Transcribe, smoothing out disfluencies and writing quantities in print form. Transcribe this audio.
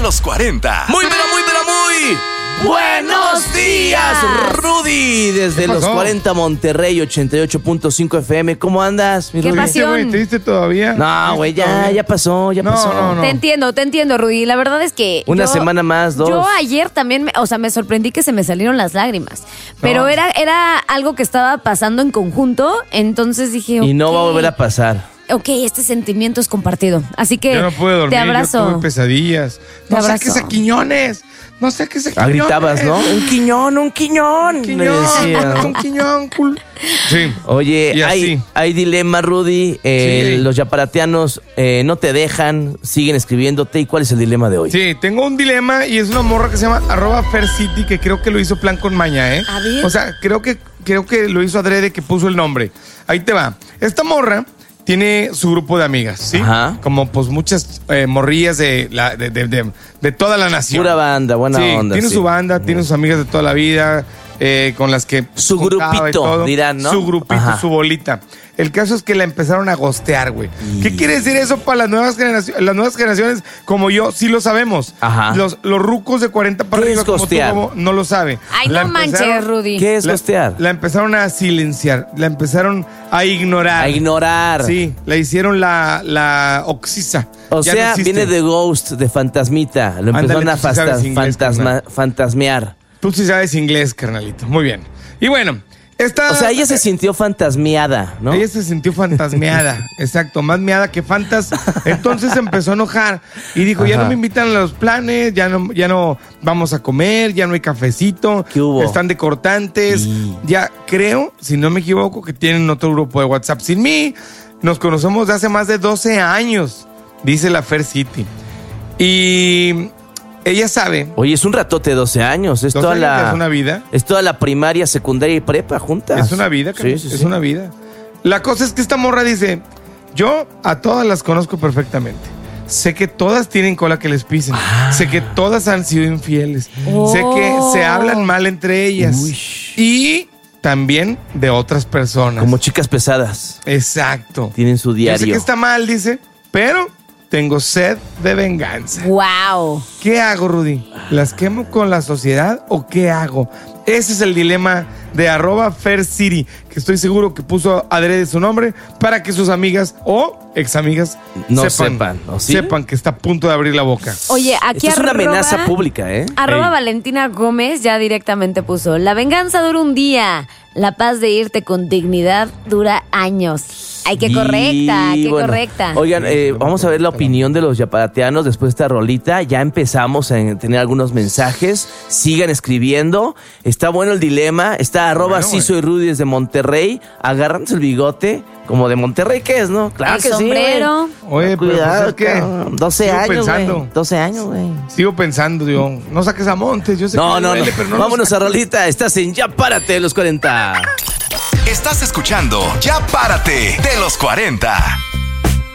Los 40. Muy buenos días, Rudy, desde los 40 Monterrey, 88.5 FM. ¿Cómo andas, mi ¿Qué Rudy? pasión? ¿Te diste todavía? No, güey, ya pasó. No. Te entiendo, Rudy. La verdad es que Una semana más, 2. Yo ayer también, me sorprendí que se me salieron las lágrimas. Pero era algo que estaba pasando en conjunto, entonces dije, Y no ok, va a volver a pasar. Ok, este sentimiento es compartido. Así que Yo no pude dormir, te abrazo. yo tuve pesadillas. Te No abrazo. saques a Quiñones. No saques a Quiñones. Gritabas, ¿no? Un quiñón. Le decía. Un quiñón, cool. Sí. Oye, Y así. hay dilema, Rudy. Sí. Los yaparateanos no te dejan, siguen escribiéndote. ¿Y cuál es el dilema de hoy? Sí, tengo un dilema y es una morra que se llama @FairCity, que creo que lo hizo plan con maña, ¿eh? A ver. O sea, creo que lo hizo adrede, que puso el nombre. Ahí te va. Esta morra tiene su grupo de amigas, ¿sí? Ajá. Como pues muchas morrillas de toda la nación. Pura banda, buena onda. Tiene sí. su banda, tiene sus amigas de toda la vida, con las que Su juntaba y grupito, todo. dirán, ¿no? Su grupito, Ajá. su bolita. El caso es que la empezaron a gostear, güey. ¿Qué quiere decir eso para las nuevas generaciones? Las nuevas generaciones, como yo, sí lo sabemos. Ajá. Los rucos de 40 para ¿Qué arriba, es como tú, gostear? como, no lo sabe. Ay, no manches, Rudy. ¿Qué es gostear? La empezaron a silenciar, la empezaron a ignorar. A ignorar. Sí, la hicieron la oxisa. O Ya sea, no existe. viene de Ghost, de fantasmita. Lo empezaron Ándale, a tú sí sabes inglés, fantasmear. Tú sí sabes inglés, carnalito. Muy bien. Y bueno, esta... O sea, ella se sintió fantasmeada, ¿no? Ella se sintió fantasmeada, exacto, más meada que fantas. Entonces se empezó a enojar y dijo, ya Ajá. no me invitan a los planes, ya no vamos a comer, ya no hay cafecito, ¿Qué hubo? están de cortantes. Y- Ya creo, si no me equivoco, que tienen otro grupo de WhatsApp sin mí. Nos conocemos de hace más de 12 años, dice la FairCity. Y ella sabe... Oye, es un ratote de 12 años. Es 12 toda años la... es una vida. Es toda la primaria, secundaria y prepa juntas. Es una vida, Sí, sí, es sí. una vida. La cosa es que esta morra dice, yo a todas las conozco perfectamente. Sé que todas tienen cola que les pisen. Sé que todas han sido infieles. Oh. Sé que se hablan mal entre ellas. Uy. Y también de otras personas. Como chicas pesadas. Exacto. Tienen su Yo sé diario. que está mal, dice, pero tengo sed de venganza. Wow. ¿Qué hago, Rudy? ¿Las quemo con la sociedad o qué hago? Ese es el dilema de @FairCity, que estoy seguro que puso adrede su nombre para que sus amigas o examigas No sepan, ¿o sí? sepan que está a punto de abrir la boca. Oye, aquí Esto es una amenaza pública, ¿eh? Arroba Ey. Valentina Gómez ya directamente puso: la venganza dura un día, la paz de irte con dignidad dura años. Ay, qué Y, correcta, qué bueno, correcta. Oigan, vamos a ver la opinión de los yaparateanos después de esta rolita. Ya empezamos a tener algunos mensajes. Sigan escribiendo. Está bueno el dilema. Está Bueno, @sí soy Rudy desde Monterrey. Agárrense el bigote. Como de Monterrey, ¿qué es, no? Claro El que sombrero. sí, güey. Oye, pero Cuidado, pues es que cabrón. 12 sigo años, pensando. güey. 12 años, güey. Sigo pensando, digo, no saques a Montes, yo sé No, que no, duele, no. pero no lo Vámonos a saques. rolita. Estás en Ya Párate de los 40. Estás escuchando Ya Párate de los 40.